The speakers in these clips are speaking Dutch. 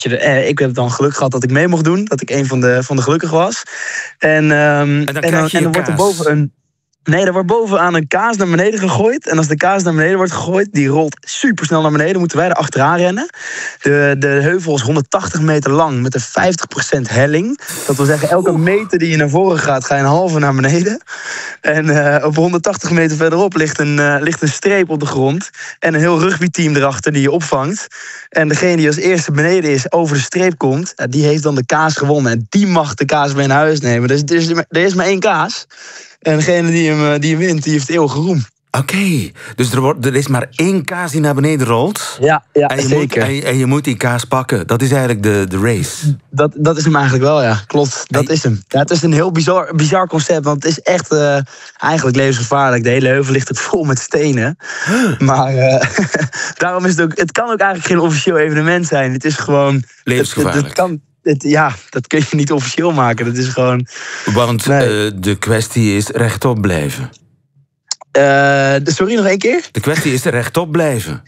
Ik heb dan geluk gehad dat ik mee mocht doen. Dat ik een van de gelukkigen was. En dan wordt er boven een... Nee, er wordt bovenaan een kaas naar beneden gegooid. En als de kaas naar beneden wordt gegooid, die rolt supersnel naar beneden. Moeten wij er achteraan rennen. De heuvel is 180 meter lang met een 50% helling. Dat wil zeggen, elke meter die je naar voren gaat, ga je een halve naar beneden. En op 180 meter verderop ligt een streep op de grond. En een heel rugbyteam erachter die je opvangt. En degene die als eerste beneden is, over de streep komt, die heeft dan de kaas gewonnen. En die mag de kaas mee naar huis nemen. Dus er is maar één kaas. En degene die hem wint, die heeft eeuwige roem. Oké, dus er is maar één kaas die naar beneden rolt. Ja, zeker. En je moet die kaas pakken. Dat is eigenlijk de race. Dat is hem eigenlijk wel, ja. Klopt, dat is hem. Ja, het is een heel bizar concept, want het is echt eigenlijk levensgevaarlijk. De hele heuvel ligt ook vol met stenen. Maar daarom is het ook... Het kan ook eigenlijk geen officieel evenement zijn. Het is gewoon... Levensgevaarlijk. Dat kun je niet officieel maken. Dat is gewoon... Want de kwestie is rechtop blijven. Sorry, nog één keer? De kwestie is rechtop blijven.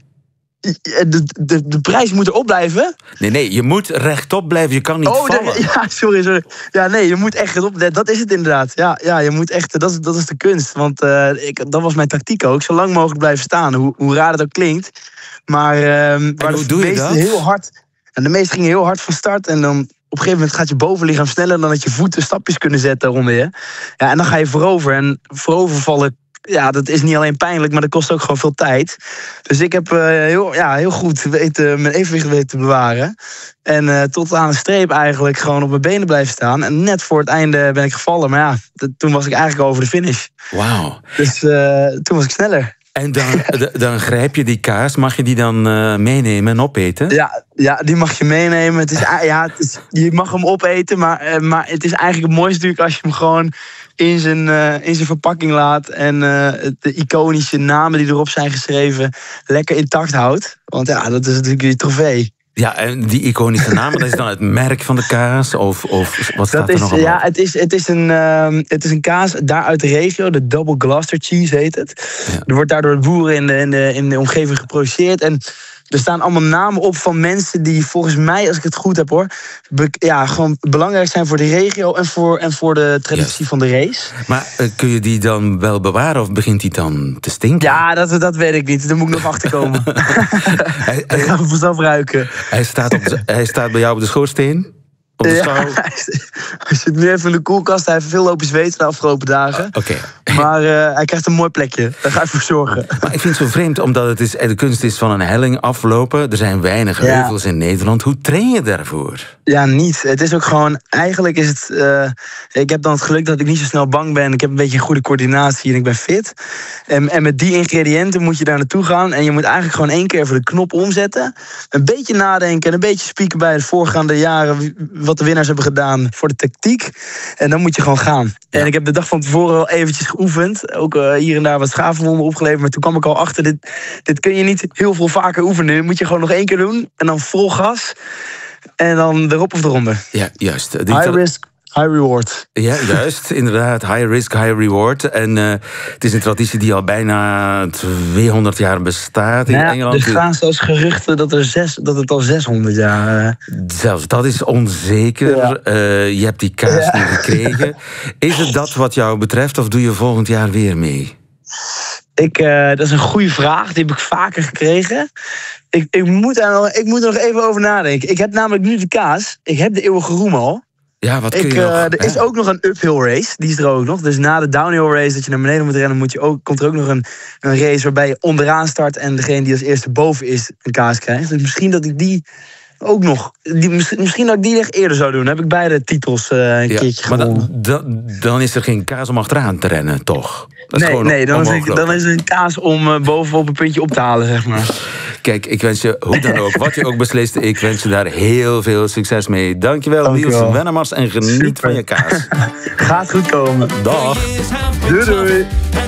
De prijs moet erop blijven? Nee, je moet rechtop blijven. Je kan niet vallen. Sorry. Ja, nee, je moet echt rechtop. Dat is het inderdaad. Ja, je moet echt... Dat is de kunst. Want dat was mijn tactiek ook. Zo lang mogelijk blijven staan. Hoe raar het ook klinkt. Maar hoe doe je dat? Heel hard... En de meesten gingen heel hard van start. En dan op een gegeven moment gaat je bovenlichaam sneller dan dat je voeten stapjes kunnen zetten onder je. Ja, en dan ga je voorover. En voorovervallen, ja, dat is niet alleen pijnlijk, maar dat kost ook gewoon veel tijd. Dus ik heb heel goed mijn evenwicht weten te bewaren. En tot aan de streep eigenlijk gewoon op mijn benen blijven staan. En net voor het einde ben ik gevallen. Maar ja, toen was ik eigenlijk over de finish. Wauw. Dus toen was ik sneller. En dan grijp je die kaas. Mag je die dan meenemen en opeten? Ja, die mag je meenemen. Je mag hem opeten, maar het is eigenlijk het mooiste natuurlijk als je hem gewoon in zijn verpakking laat. En de iconische namen die erop zijn geschreven lekker intact houdt. Want ja, dat is natuurlijk je trofee. Ja, en die iconische naam, dat is dan het merk van de kaas? Of wat staat er nog op? Ja, het is een kaas daar uit de regio. De Double Gloucester Cheese heet het. Ja. Er wordt daardoor boeren in de omgeving geproduceerd. En er staan allemaal namen op van mensen die volgens mij, als ik het goed heb hoor, gewoon belangrijk zijn voor de regio en voor de traditie van de race. Maar kun je die dan wel bewaren of begint die dan te stinken? Ja, dat weet ik niet. Daar moet ik nog achter komen. Dat gaan we vanzelf ruiken. Hij staat bij jou op de schoorsteen? Hij zit nu even in de koelkast. Hij heeft veel lopen zweten de afgelopen dagen. Okay. Maar hij krijgt een mooi plekje. Daar ga ik voor zorgen. Maar ik vind het zo vreemd, omdat de kunst is van een helling aflopen. Er zijn weinig heuvels in Nederland. Hoe train je daarvoor? Ja, niet. Het is ook gewoon... Eigenlijk is het... ik heb dan het geluk dat ik niet zo snel bang ben. Ik heb een beetje een goede coördinatie en ik ben fit. En met die ingrediënten moet je daar naartoe gaan. En je moet eigenlijk gewoon 1 keer even de knop omzetten. Een beetje nadenken en een beetje spieken bij de voorgaande jaren wat de winnaars hebben gedaan voor de tactiek. En dan moet je gewoon gaan. Ja. En ik heb de dag van tevoren al eventjes geoefend. Ook hier en daar wat schaafwonden opgeleverd. Maar toen kwam ik al achter, dit kun je niet heel veel vaker oefenen. Dit moet je gewoon nog 1 keer doen. En dan vol gas. En dan erop of eronder. Ja, juist. High risk, high reward. Ja, juist. Inderdaad. High risk, high reward. En het is een traditie die al bijna 200 jaar bestaat in Engeland. Er gaan zelfs geruchten dat het al 600 jaar... Zelfs dat is onzeker. Ja. Je hebt die kaas nu gekregen. Is het dat wat jou betreft of doe je volgend jaar weer mee? Dat is een goede vraag. Die heb ik vaker gekregen. Ik moet er nog even over nadenken. Ik heb namelijk nu de kaas. Ik heb de eeuwige roem al. Ja, wat kun je nog? Er is ook nog een uphill race. Die is er ook nog. Dus na de downhill race dat je naar beneden moet rennen, komt er ook nog een race waarbij je onderaan start en degene die als eerste boven is een kaas krijgt. Dus misschien dat ik die ook nog... Misschien dat ik die echt eerder zou doen. Dan heb ik beide titels een keertje gewonnen. Dan is er geen kaas om achteraan te rennen, toch? Nee, dan is er een kaas om bovenop een puntje op te halen, zeg maar. Kijk, ik wens je, hoe dan ook, wat je ook beslist, ik wens je daar heel veel succes mee. Dankjewel, Niels Wennemars, en geniet van je kaas. Gaat goed komen. Dag. Doei.